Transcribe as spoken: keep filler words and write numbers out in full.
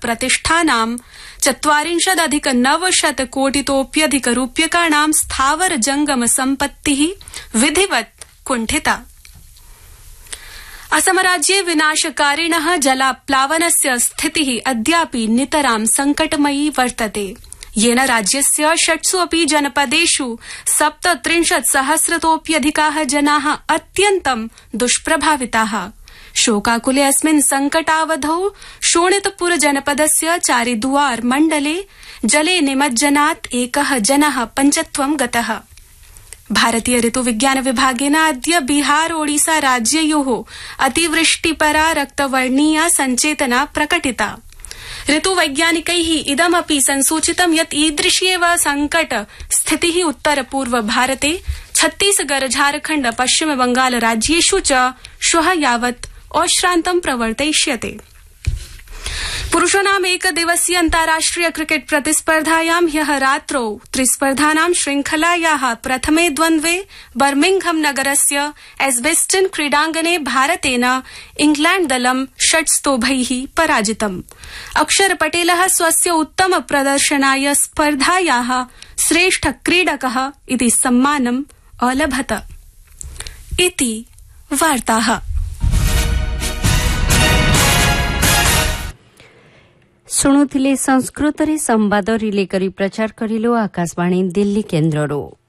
प्रतिष्ठानां चत्वारिंशदधिक नवशत कोटितोप्यधिक रूप्यकाणां स्थावर जंगम सम्पत्तिः विधिवत् कुण्ठिता। असमराज्ये विनाशकारिणः जलाप्लावनस्य स्थितिः अद्यापि नितरां संकटमयी वर्तते, येन राज्यस्य षट्सु अपि जनपदेषु सप्तत्रिंशत् सहस्रतोप्यधिकाः जनाः अत्यन्तं दुष्प्रभाविताः। शोकाकुले अस्मिन् संकटावधौ शोणितपुर जनपदस्य चारिदुआर मण्डले जले निमज्जनात् एकः जनः पञ्चत्वं गतः। भारतीय ऋतुविज्ञान विभागेन अद्य बिहार ओडिसा राज्ययोः अतिवृष्टिपरा रक्तवर्णीया संचेतना प्रकटिता। ऋतुवैज्ञानिकैः इदमपि संसूचितं यत् ईदृशी एव संकट स्थितिः उत्तर पूर्व भारते छत्तीसगढ़ झारखण्ड पश्चिम बंगाल राज्येषु च श्वः यावत् अश्रान्तं प्रवर्तयिष्यते। पुरुषाणाम् एकदिवसीय अन्ताराष्ट्रिय क्रिकेट प्रतिस्पर्धायां ह्यः रात्रौ त्रिस्पर्धानां श्रृंखलायाः प्रथमे द्वन्द्वे बर्मिंघम नगरस्य एस्बेस्टन क्रीडाङ्गणे भारतेन इंग्लैण्ड दलं षट्स्तोभैः पराजितम्। अक्षर पटेलः स्वस्य उत्तम प्रदर्शनाय स्पर्धायाः श्रेष्ठ क्रीडकः इति सम्मानम् अलभत। इति वार्ताः। शुणुथिले संस्कृत रे संवाद रिले करी प्रचार करिलो आकाशवाणी दिल्ली केन्द्ररो।